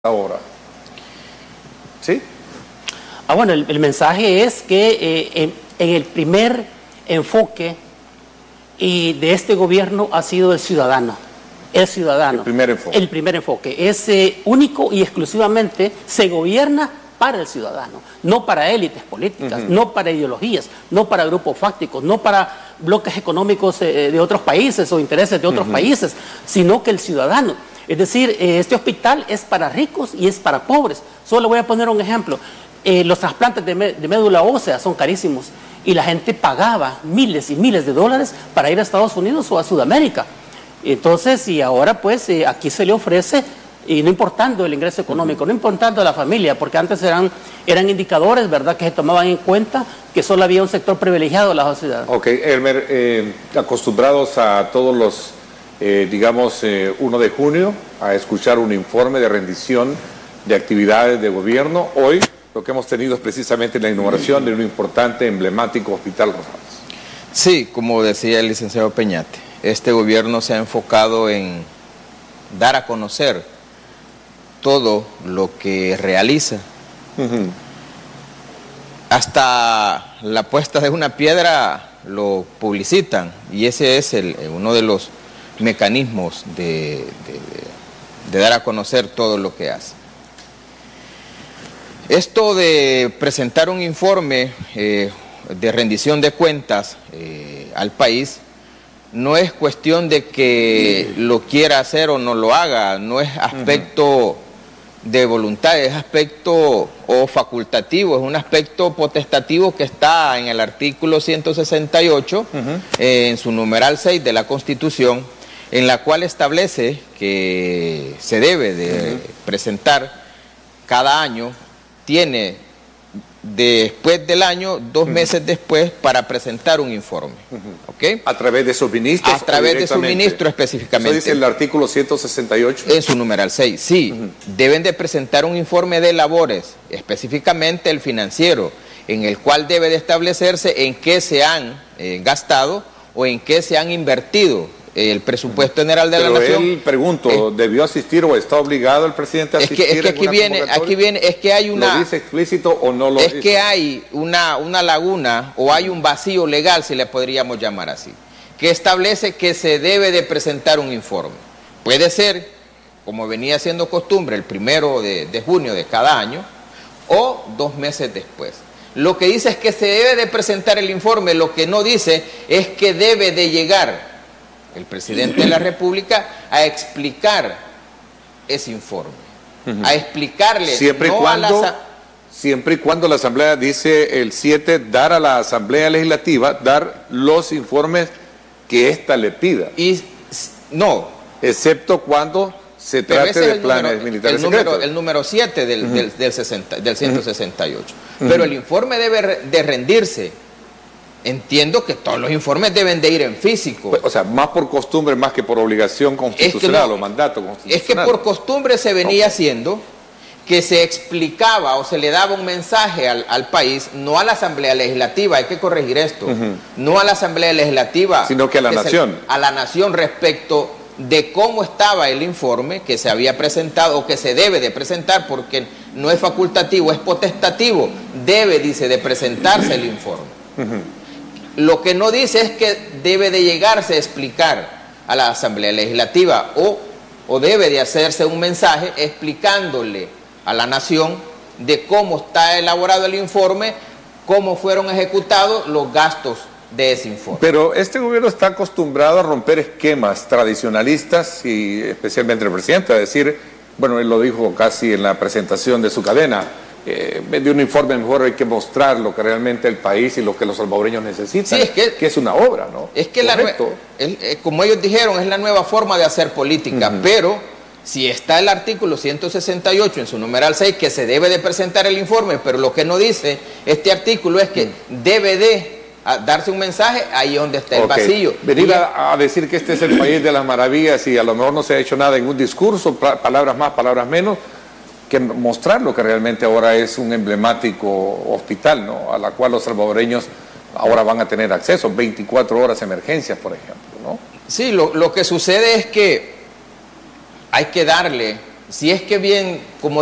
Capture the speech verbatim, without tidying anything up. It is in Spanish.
ahora. ¿Sí? Ah, bueno, el, el mensaje es que eh, en, en el primer enfoque y de este gobierno ha sido el ciudadano. El ciudadano. El primer enfoque. El primer enfoque. Es eh, único y exclusivamente se gobierna para el ciudadano, no para élites políticas, uh-huh. no para ideologías, no para grupos fácticos, no para bloques económicos eh, de otros países o intereses de otros uh-huh. países, sino que el ciudadano. Es decir, eh, este hospital es para ricos y es para pobres. Solo voy a poner un ejemplo. Eh, los trasplantes de, de médula ósea son carísimos y la gente pagaba miles y miles de dólares para ir a Estados Unidos o a Sudamérica. Entonces, y ahora pues eh, aquí se le ofrece, y no importando el ingreso económico, uh-huh. no importando la familia, porque antes eran, eran indicadores, ¿verdad?, que se tomaban en cuenta que solo había un sector privilegiado de la sociedad. Ok, Elmer, eh, acostumbrados a todos los, eh, digamos, eh, uno de junio, a escuchar un informe de rendición de actividades de gobierno, hoy lo que hemos tenido es precisamente la inauguración de un importante, emblemático hospital Rosales. Sí, como decía el licenciado Peñate, este gobierno se ha enfocado en dar a conocer todo lo que realiza. Uh-huh. Hasta la puesta de una piedra lo publicitan y ese es el, uno de los mecanismos de, de, de dar a conocer todo lo que hace. Esto de presentar un informe eh, de rendición de cuentas eh, al país no es cuestión de que lo quiera hacer o no lo haga, no es aspecto uh-huh. de voluntad, es aspecto o facultativo, es un aspecto potestativo que está en el artículo ciento sesenta y ocho, uh-huh. eh, en su numeral seis de la Constitución, en la cual establece que se debe de uh-huh. presentar cada año, tiene después del año, dos uh-huh. meses después, para presentar un informe. Uh-huh. ¿Okay? ¿A través de sus ministros? A través de su ministro específicamente. ¿Eso dice el artículo ciento sesenta y ocho? En su numeral seis, sí. Uh-huh. Deben de presentar un informe de labores, específicamente el financiero, en el cual debe de establecerse en qué se han eh, gastado o en qué se han invertido el presupuesto general de Pero la nación. Él, pregunto, eh, ¿debió asistir o está obligado el presidente a asistir? Es que, es que aquí viene, aquí viene, es que hay una... ¿Lo dice explícito o no lo es dice? Es que hay una, una laguna o hay un vacío legal, si le podríamos llamar así, que establece que se debe de presentar un informe. Puede ser, como venía siendo costumbre, el primero de, de junio de cada año o dos meses después. Lo que dice es que se debe de presentar el informe, lo que no dice es que debe de llegar el presidente de la República a explicar ese informe, uh-huh. a explicarle siempre y no cuando a la, siempre y cuando la Asamblea, dice el siete, dar a la Asamblea Legislativa, dar los informes que ésta le pida. Y no. Excepto cuando se trate de planes número, militares el número, secretos. el número siete del, uh-huh. del, del, sesenta, del ciento sesenta y ocho. Uh-huh. Pero el informe debe de rendirse. Entiendo que todos los informes deben de ir en físico. O sea, más por costumbre, más que por obligación constitucional es que no, o mandato constitucional. Es que por costumbre se venía haciendo que se explicaba o se le daba un mensaje al, al país, no a la Asamblea Legislativa, hay que corregir esto, uh-huh. no a la Asamblea Legislativa, sino que a la que nación. Se, a la nación respecto de cómo estaba el informe que se había presentado o que se debe de presentar, porque no es facultativo, es potestativo, debe, dice, de presentarse el informe. Uh-huh. Lo que no dice es que debe de llegarse a explicar a la Asamblea Legislativa o, o debe de hacerse un mensaje explicándole a la nación de cómo está elaborado el informe, cómo fueron ejecutados los gastos de ese informe. Pero este gobierno está acostumbrado a romper esquemas tradicionalistas y especialmente el presidente, a decir, bueno, él lo dijo casi en la presentación de su cadena, Eh, de un informe mejor hay que mostrar lo que realmente el país y lo que los salvadoreños necesitan, sí, es que, que es una obra, ¿no? Es que la, el, eh, como ellos dijeron, es la nueva forma de hacer política, uh-huh. pero si está el artículo ciento sesenta y ocho en su numeral seis que se debe de presentar el informe, pero lo que no dice este artículo es que uh-huh. debe de a, darse un mensaje ahí donde está el okay. vacío. Venir a, a decir que este es el país de las maravillas y a lo mejor no se ha hecho nada en un discurso, palabras más, palabras menos, que mostrar lo que realmente ahora es un emblemático hospital, ¿no? A la cual los salvadoreños ahora van a tener acceso, veinticuatro horas emergencias, por ejemplo, ¿no? Sí, lo, lo que sucede es que hay que darle si es que bien, como